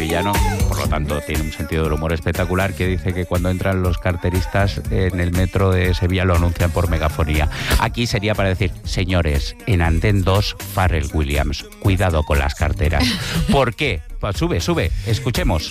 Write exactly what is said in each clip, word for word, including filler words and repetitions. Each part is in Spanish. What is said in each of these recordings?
sevillano, por lo tanto tiene un sentido del humor espectacular, que dice que cuando entran los carteristas en el metro de Sevilla lo anuncian por megafonía. Aquí sería para decir, señores, en Antena dos, Pharrell Williams, cuidado con las carteras. ¿Por qué? Pues sube, sube, escuchemos.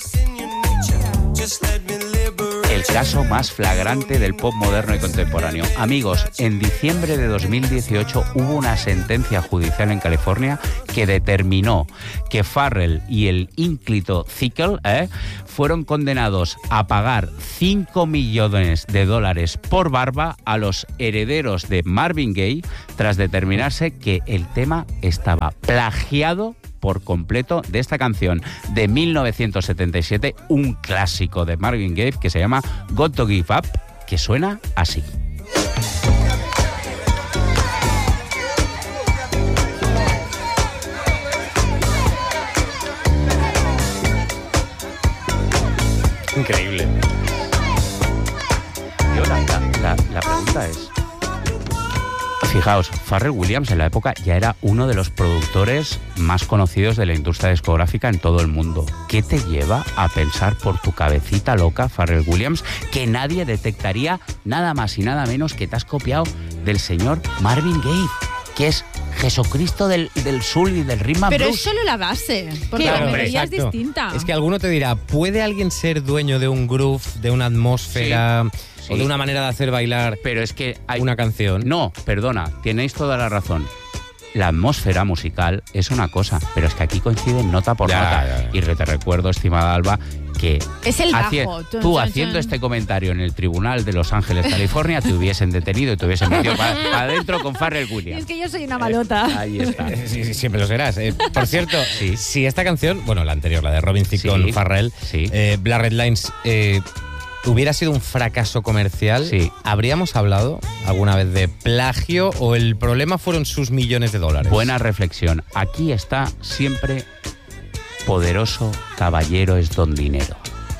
El caso más flagrante del pop moderno y contemporáneo. Amigos, en diciembre de dos mil dieciocho hubo una sentencia judicial en California que determinó que Pharrell y el ínclito Thickel ¿eh? fueron condenados a pagar cinco millones de dólares por barba a los herederos de Marvin Gaye tras determinarse que el tema estaba plagiado por completo de esta canción de mil novecientos setenta y siete, un clásico de Marvin Gaye que se llama Got to Give Up, que suena así. Increíble. Yo, la, la, la pregunta es... Fijaos, Pharrell Williams en la época ya era uno de los productores más conocidos de la industria discográfica en todo el mundo. ¿Qué te lleva a pensar por tu cabecita loca, Pharrell Williams, que nadie detectaría nada más y nada menos que te has copiado del señor Marvin Gaye, que es Jesucristo del, del soul y del rhythm and Pero blues? es solo la base, porque Claro, la hombre, melodía es exacto. distinta. Es que alguno te dirá, ¿puede alguien ser dueño de un groove, de una atmósfera Sí, o sí. de una manera de hacer bailar Pero es que hay... una canción? No, perdona, tenéis toda la razón. La atmósfera musical es una cosa, pero es que aquí coinciden nota por Ya, nota. ya, ya. Y te recuerdo, estimada Alba, que Es el bajo. haci- Chun, tú chun, haciendo chun. este comentario en el tribunal de Los Ángeles, California, te hubiesen detenido y te hubiesen metido para adentro con Pharrell Y Williams. es que yo soy una malota. Ahí está. Sí, sí, siempre lo serás. Eh, por cierto, Sí. si esta canción, bueno, la anterior, la de Robin Thicke Sí, con Pharrell, sí. eh, Black Red Lines, eh, hubiera sido un fracaso comercial, Sí. ¿habríamos hablado alguna vez de plagio o el problema fueron sus millones de dólares? Buena reflexión. Aquí está siempre poderoso caballero es don dinero.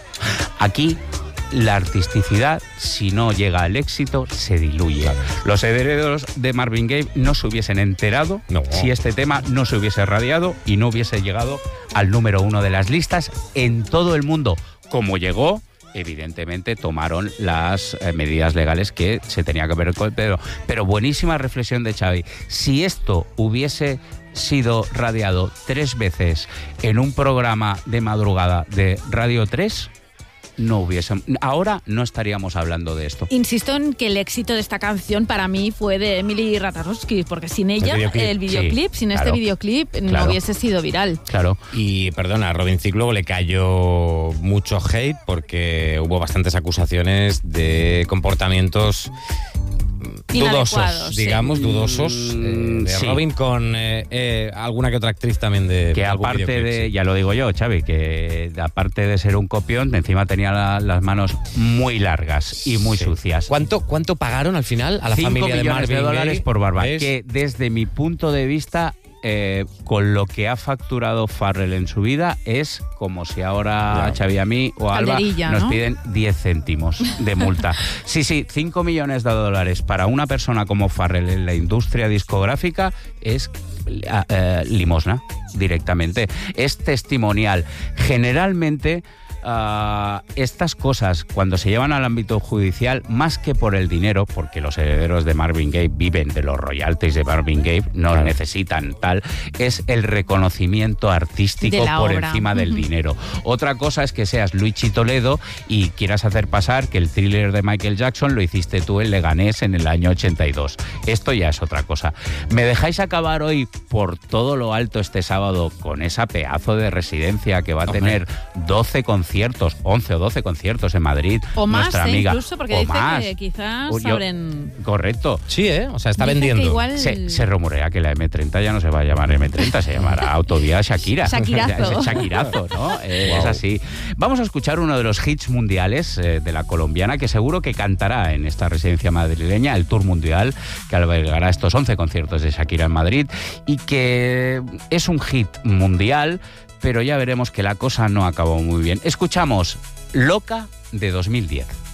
Aquí la artisticidad, si no llega al éxito, se diluye. Los herederos de Marvin Gaye no se hubiesen enterado No. si este tema no se hubiese radiado y no hubiese llegado al número uno de las listas en todo el mundo. Como llegó, evidentemente tomaron las eh, medidas legales que se tenía que haber pero, pero buenísima reflexión de Xavi. Si esto hubiese sido radiado tres veces en un programa de madrugada de Radio tres, no hubiese, ahora no estaríamos hablando de esto. Insisto en que el éxito de esta canción para mí fue de Emily Ratajkowski, porque sin ella, videoclip. el videoclip, Sí, sin claro. este videoclip, Claro. no hubiese sido viral. Claro. Y perdona, a Robin Thicke luego le cayó mucho hate porque hubo bastantes acusaciones de comportamientos Inadecuados, dudosos, sí. digamos, dudosos eh, de Sí. Robin con eh, eh, alguna que otra actriz también de Que algún aparte videoclip, de, sí. ya lo digo yo, Xavi, que aparte de ser un copión, encima tenía la- las manos muy largas y muy Sí. sucias. ¿Cuánto, ¿Cuánto pagaron al final a la Cinco familia de millones Marvin de dólares Gaye? por barba. ¿Ves? Que desde mi punto de vista, eh, con lo que ha facturado Pharrell en su vida, es como si ahora Ya. Xavi a mí o a Alba Calderilla, nos ¿no? piden diez céntimos de multa. Sí, sí, cinco millones de dólares para una persona como Pharrell en la industria discográfica es eh, eh, limosna directamente. Es testimonial. Generalmente... Uh, estas cosas, cuando se llevan al ámbito judicial, más que por el dinero, porque los herederos de Marvin Gaye viven de los royalties de Marvin Gaye, no Claro. necesitan tal, es el reconocimiento artístico De la por obra. encima del Ujú. dinero. Otra cosa es que seas Luigi Toledo y quieras hacer pasar que el Thriller de Michael Jackson lo hiciste tú en Leganés en el año ochenta y dos. Esto ya es otra cosa. ¿Me dejáis acabar hoy por todo lo alto este sábado con esa pedazo de residencia que va a Hombre. tener doce conciertos, once o doce conciertos en Madrid? O más, nuestra eh, amiga, incluso, porque o dice más. que quizás O yo- abren... Correcto. Sí, ¿eh? O sea, está Dice que vendiendo. igual- Se, se rumorea que la eme treinta ya no se va a llamar eme treinta, se llamará Autovía Shakira. Shakirazo. Shakirazo, ¿no? Eh, Wow. Es así. Vamos a escuchar uno de los hits mundiales eh, de la colombiana, que seguro que cantará en esta residencia madrileña, el Tour Mundial, que albergará estos once conciertos de Shakira en Madrid, y que es un hit mundial, pero ya veremos que la cosa no acabó muy bien. Escuchamos Loca de dos mil diez.